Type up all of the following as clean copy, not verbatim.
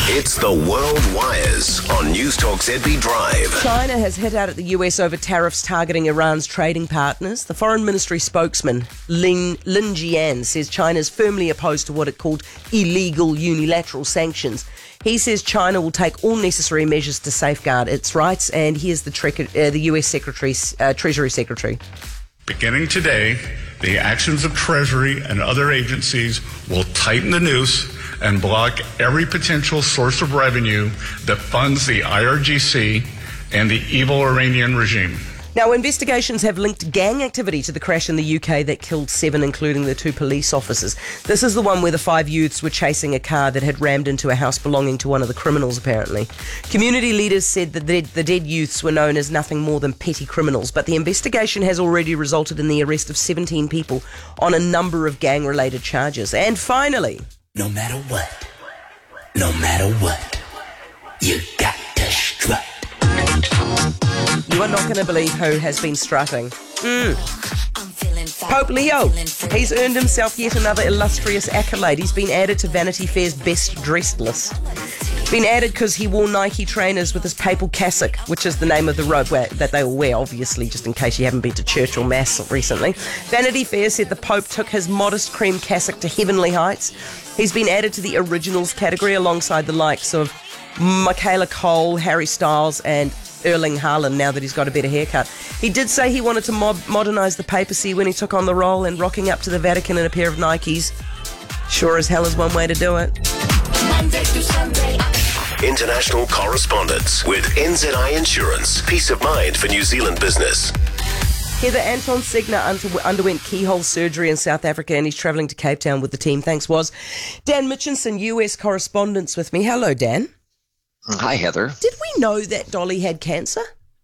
It's the World Wires on News Talk ZB Drive. China has hit out at the US over tariffs targeting Iran's trading partners. The Foreign Ministry spokesman, Lin Jian, says China is firmly opposed to what it called illegal unilateral sanctions. He says China will take all necessary measures to safeguard its rights. And here's the US Treasury Secretary. Beginning today, the actions of Treasury and other agencies will tighten the noose and block every potential source of revenue that funds the IRGC and the evil Iranian regime. Now, investigations have linked gang activity to the crash in the UK that killed 7, including the 2 police officers. This is the one where the 5 youths were chasing a car that had rammed into a house belonging to one of the criminals, apparently. Community leaders said that the dead youths were known as nothing more than petty criminals, but the investigation has already resulted in the arrest of 17 people on a number of gang-related charges. And finally... No matter what, you got to strut. You are not going to believe who has been strutting. Pope Leo. He's earned himself yet another illustrious accolade. He's been added to Vanity Fair's best dressed list. Been added because he wore Nike trainers with his papal cassock, which is the name of the robe that they all wear, obviously, just in case you haven't been to church or mass recently. Vanity Fair said the Pope took his modest cream cassock to heavenly heights. He's been added to the originals category alongside the likes of Michaela Cole, Harry Styles and Erling Haaland, now that he's got a better haircut. He did say he wanted to modernise the papacy when he took on the role, and rocking up to the Vatican in a pair of Nikes sure as hell is one way to do it. Monday through Sunday. International correspondence with NZI Insurance. Peace of mind for New Zealand business. Heather, Anton Segner underwent keyhole surgery in South Africa and he's travelling to Cape Town with the team. Thanks, Was. Dan Mitchinson, US correspondent with me. Hello, Dan. Hi, Heather. Did we know that Dolly had cancer?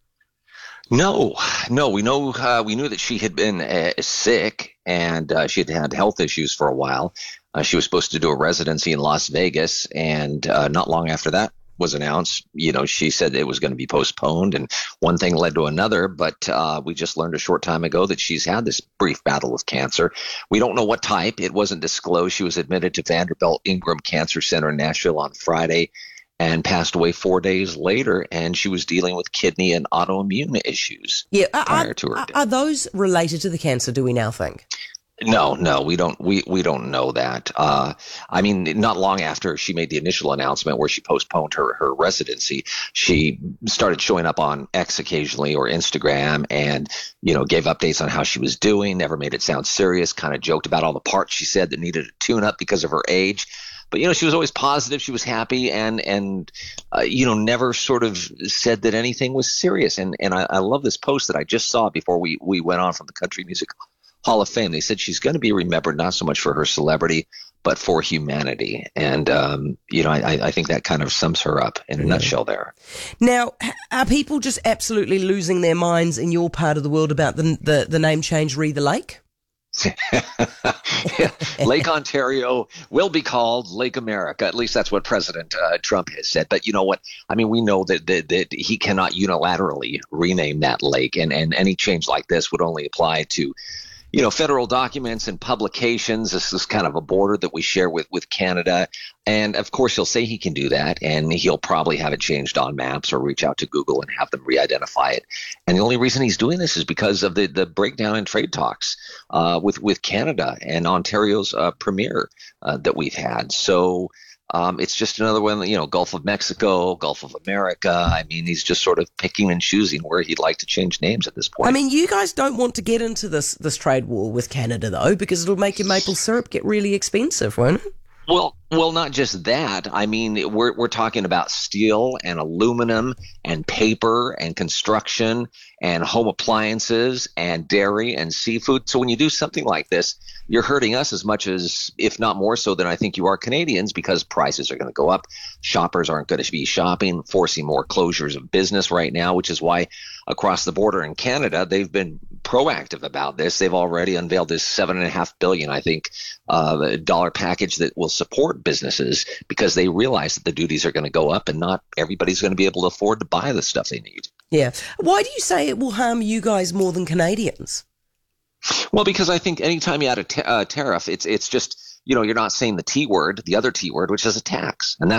No. We knew that she had been sick and she had had health issues for a while. She was supposed to do a residency in Las Vegas, and not long after that was announced, she said it was going to be postponed, and one thing led to another. But we just learned a short time ago that she's had this brief battle with cancer. We don't know what type. It wasn't disclosed. She was admitted to Vanderbilt Ingram Cancer Center in Nashville on Friday and passed away 4 days later, and she was dealing with kidney and autoimmune issues prior to her death. Are those related to the cancer, do we now think? No, we don't. We don't know that. Not long after she made the initial announcement where she postponed her residency, she started showing up on X occasionally or Instagram and, gave updates on how she was doing, never made it sound serious, kind of joked about all the parts she said that needed a tune-up because of her age. But, she was always positive. She was happy and never sort of said that anything was serious. And I love this post that I just saw before we went on from the Country Music Hall of Fame. They said she's going to be remembered not so much for her celebrity, but for humanity. And, I think that kind of sums her up in a nutshell there. Now, are people just absolutely losing their minds in your part of the world about the name change, Re the Lake? Lake Ontario will be called Lake America. At least that's what President Trump has said. But you know what? We know that he cannot unilaterally rename that lake. And any change like this would only apply to federal documents and publications. This is kind of a border that we share with Canada. And of course, he'll say he can do that, and he'll probably have it changed on maps or reach out to Google and have them re-identify it. And the only reason he's doing this is because of the breakdown in trade talks with Canada and Ontario's premier that we've had. So it's just another one, Gulf of Mexico, Gulf of America. He's just sort of picking and choosing where he'd like to change names at this point. You guys don't want to get into this trade war with Canada, though, because it'll make your maple syrup get really expensive, won't it? Well, not just that. We're talking about steel and aluminum and paper and construction and home appliances and dairy and seafood. So when you do something like this, you're hurting us as much as, if not more so than I think you are Canadians, because prices are going to go up. Shoppers aren't going to be shopping, forcing more closures of business right now, which is why across the border in Canada, they've been proactive about this. They've already unveiled this $7.5 billion, I think, dollar package that will support businesses because they realize that the duties are going to go up and not everybody's going to be able to afford to buy the stuff they need. Yeah. Why do you say it will harm you guys more than Canadians? Well, because I think anytime you add a tariff, it's just, you're not saying the T word, the other T word, which is a tax. And